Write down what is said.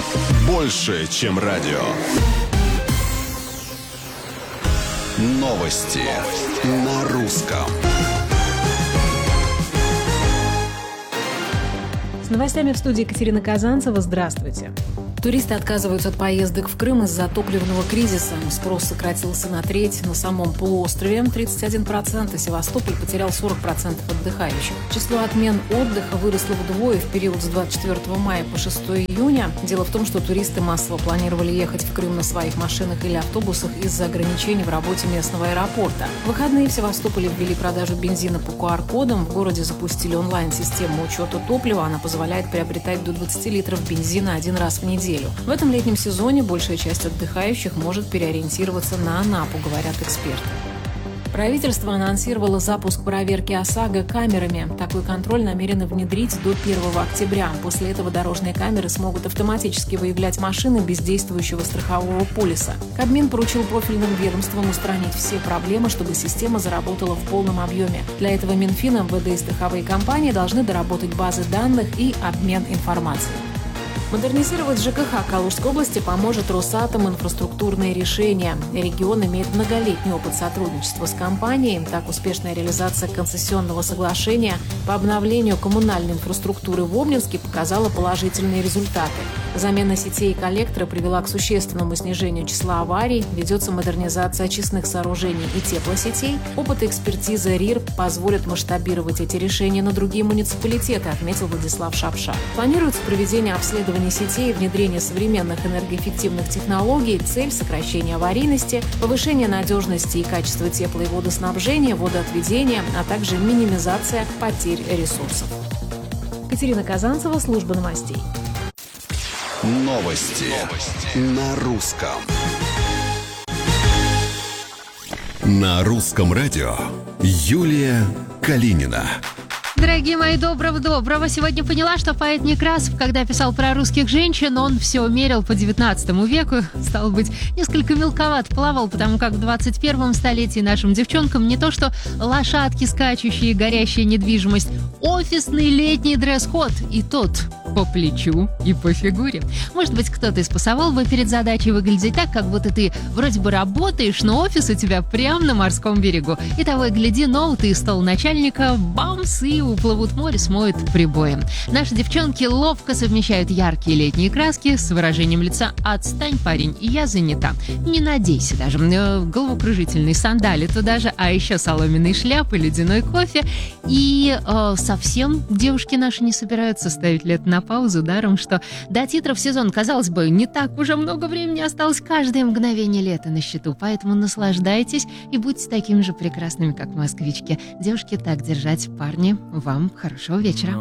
больше, чем радио. Новости на русском. С новостями в студии Екатерина Казанцева. Здравствуйте. Туристы отказываются от поездок в Крым из-за топливного кризиса. Спрос сократился на треть. На самом полуострове 31%, и Севастополь потерял 40% отдыхающих. Число отмен отдыха выросло вдвое в период с 24 мая по 6 июня. Дело в том, что туристы массово планировали ехать в Крым на своих машинах или автобусах из-за ограничений в работе местного аэропорта. В выходные в Севастополе ввели продажу бензина по QR-кодам. В городе запустили онлайн-систему учета топлива. Она позволяет приобретать до 20 литров бензина один раз в неделю. В этом летнем сезоне большая часть отдыхающих может переориентироваться на Анапу, говорят эксперты. Правительство анонсировало запуск проверки ОСАГО камерами. Такой контроль намерены внедрить до 1 октября. После этого дорожные камеры смогут автоматически выявлять машины без действующего страхового полиса. Кабмин поручил профильным ведомствам устранить все проблемы, чтобы система заработала в полном объеме. Для этого Минфин, МВД и страховые компании должны доработать базы данных и обмен информацией. Модернизировать ЖКХ Калужской области поможет Росатом инфраструктурные решения. Регион имеет многолетний опыт сотрудничества с компанией. Так, успешная реализация концессионного соглашения по обновлению коммунальной инфраструктуры в Обнинске показала положительные результаты. Замена сетей и коллектора привела к существенному снижению числа аварий, ведется модернизация очистных сооружений и теплосетей. Опыт и экспертиза РИР позволят масштабировать эти решения на другие муниципалитеты, отметил Владислав Шапша. Планируется проведение обследования сетей и внедрение современных энергоэффективных технологий. Цель – сокращение аварийности, повышение надежности и качества тепло- и водоснабжения, водоотведения, а также минимизация потерь ресурсов. Екатерина Казанцева, служба новостей. Новости на русском. На русском радио Юлия Калинина. Дорогие мои, доброго. Сегодня поняла, что поэт Некрасов, когда писал про русских женщин, он все мерил по 19 веку. Стало быть, несколько мелковат плавал, потому как в 21 столетии нашим девчонкам не то что лошадки, скачущие, горящая недвижимость, офисный летний дресс-код, и тот по плечу и по фигуре. Может быть, кто-то испасовал бы перед задачей выглядеть так, как будто ты вроде бы работаешь, но офис у тебя прямо на морском берегу. И того и гляди, ноут и стол начальника, бамс, и уплывут в море, смоет прибоем. Наши девчонки ловко совмещают яркие летние краски с выражением лица «Отстань, парень, я занята». Не надейся даже. Головокружительные сандали туда же, а еще соломенные шляпы, ледяной кофе. И совсем девушки наши не собираются ставить лето на паузу, даром, что до титров сезона, казалось бы, не так уже много времени осталось, каждое мгновение лета на счету. Поэтому наслаждайтесь и будьте такими же прекрасными, как москвички. Девушки, так держать, парни, вам хорошего вечера.